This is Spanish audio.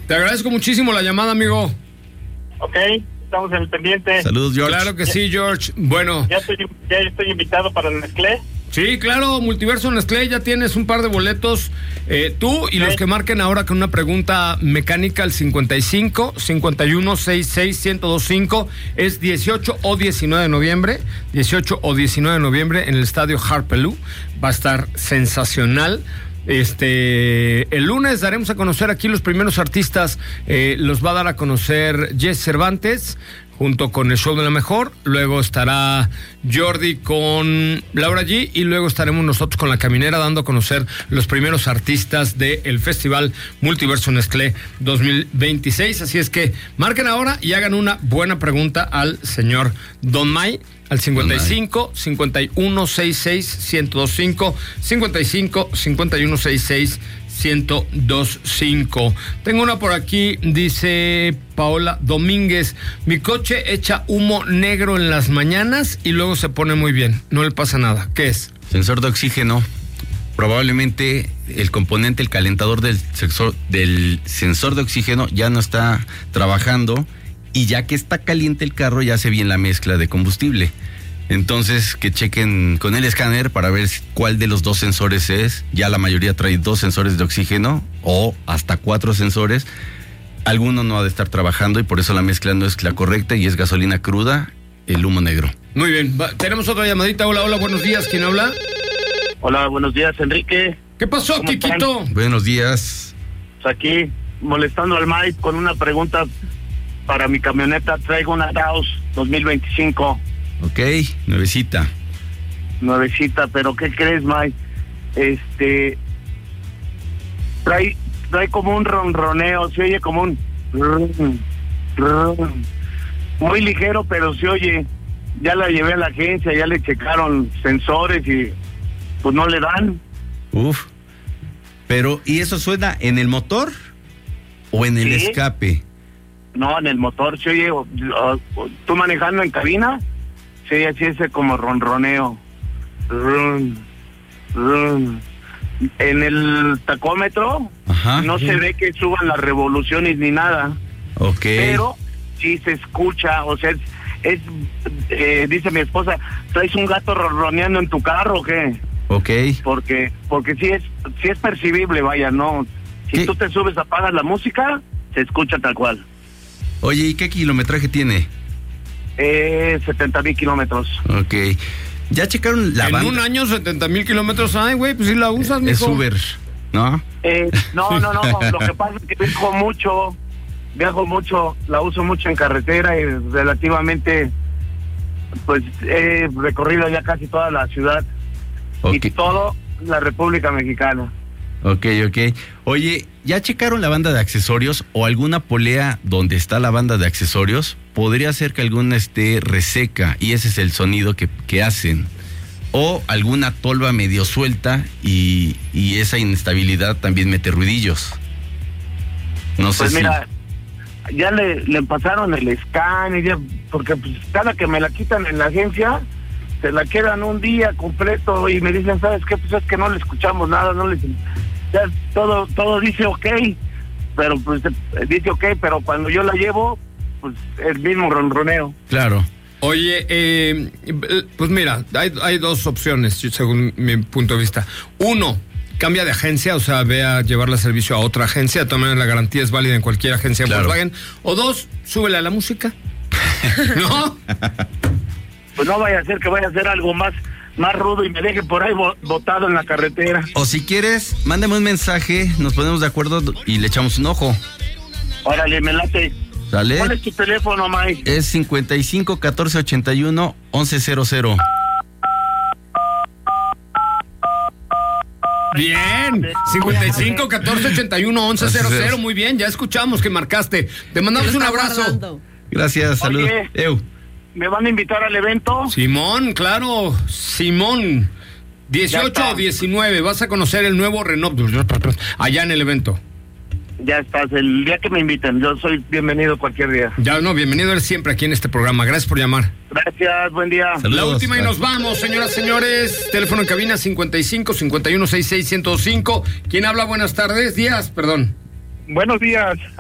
Te agradezco muchísimo la llamada, amigo. Ok, estamos en el pendiente. Saludos, George. Claro que sí, George. Bueno. Ya estoy invitado para el Nestlé. Sí, claro, Multiverso Nestlé, ya tienes un par de boletos, tú y los que marquen ahora con una pregunta mecánica al 55 51 66 1025, es 18 o 19 de noviembre, 18 o 19 de noviembre en el estadio Harpelú, va a estar sensacional. El lunes daremos a conocer aquí los primeros artistas, los va a dar a conocer Jess Cervantes junto con el Show de la Mejor, luego estará Jordi con Laura G y luego estaremos nosotros con La Caminera dando a conocer los primeros artistas del Festival Multiverso Nestlé 2026, así es que marquen ahora y hagan una buena pregunta al señor Don May al 55 51 66 1025, 55 51 66 1025. Tengo una por aquí, dice Paola Domínguez: mi coche echa humo negro en las mañanas y luego se pone muy bien, no le pasa nada. ¿Qué es? Sensor de oxígeno. Probablemente el componente, el calentador del sensor de oxígeno ya no está trabajando, y ya que está caliente el carro ya hace bien la mezcla de combustible. Entonces, que chequen con el escáner para ver cuál de los dos sensores es. Ya la mayoría trae 2 sensores de oxígeno o hasta 4 sensores. Alguno no ha de estar trabajando y por eso la mezcla no es la correcta y es gasolina cruda, el humo negro. Muy bien, tenemos otra llamadita. Hola, buenos días. ¿Quién habla? Hola, buenos días, Enrique. ¿Qué pasó, Kikito? Buenos días. Pues aquí, molestando al Mike con una pregunta para mi camioneta. Traigo una Taos 2025. Ok, nuevecita, pero ¿qué crees, Mike? Trae como un ronroneo, se oye como un muy ligero, pero se oye. Ya la llevé a la agencia, ya le checaron sensores y pues no le dan. Uf, pero ¿y eso suena en el motor o en el escape? No, en el motor se oye. ¿Tú manejando en cabina? Sí, así es como ronroneo. En el tacómetro no se ve que suban las revoluciones ni nada. Ok. Pero sí se escucha, o sea, dice mi esposa, ¿traes un gato ronroneando en tu carro o qué? Ok. Porque sí es percibible, vaya, ¿no? Si tú te subes, apagas la música, se escucha tal cual. Oye, ¿y qué kilometraje tiene? 70,000 kilómetros. Ok. ¿Ya checaron la banda? En un año 70,000 kilómetros, ay, güey, pues si la usas, mijo. Es Uber, ¿no? No, lo que pasa es que viajo mucho, la uso mucho en carretera y relativamente, pues he recorrido ya casi toda la ciudad y toda la República Mexicana. Ok. Oye, ¿ya checaron la banda de accesorios o alguna polea donde está la banda de accesorios? Podría ser que alguna esté reseca y ese es el sonido que hacen. O alguna tolva medio suelta y esa inestabilidad también mete ruidillos. No sé. Pues mira, ya le pasaron el scan y ya, porque pues cada que me la quitan en la agencia, se la quedan un día completo y me dicen, ¿sabes qué? Pues es que no le escuchamos nada, ya todo dice ok, pero pues dice ok, pero cuando yo la llevo, pues el mismo ronroneo. Claro. Oye, pues mira, hay 2 opciones según mi punto de vista. 1, cambia de agencia, o sea, ve a llevarla a servicio a otra agencia, de todas maneras la garantía es válida en cualquier agencia de Volkswagen. O 2, súbele a la música. ¿No? Pues no vaya a ser que vaya a hacer algo más rudo y me deje por ahí botado en la carretera. O si quieres, mándame un mensaje, nos ponemos de acuerdo y le echamos un ojo. Órale, me late. ¿Sale? ¿Cuál es tu teléfono, Mike? Es 55 14 81 1100. Bien, 55 14 81 1100. Muy bien, ya escuchamos que marcaste. Te mandamos un abrazo. Guardando. Gracias, saludos. ¿Me van a invitar al evento? Simón, claro, Simón. 18 o 19, vas a conocer el nuevo Renault allá en el evento. Ya estás, el día que me inviten, yo soy bienvenido cualquier día. Ya, no, bienvenido eres siempre aquí en este programa. Gracias por llamar. Gracias, buen día. Saludos. La última y nos vamos, señoras, señores. Teléfono en cabina 55 51 66 1025. ¿Quién habla? Buenas tardes. Días, perdón. Buenos días.